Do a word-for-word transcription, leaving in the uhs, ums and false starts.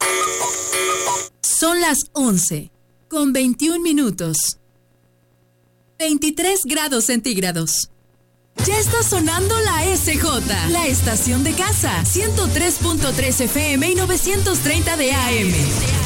Son las once, con veintiún minutos. veintitrés grados centígrados. Ya está sonando la S J, la estación de casa, ciento tres punto tres F M y novecientos treinta de A M.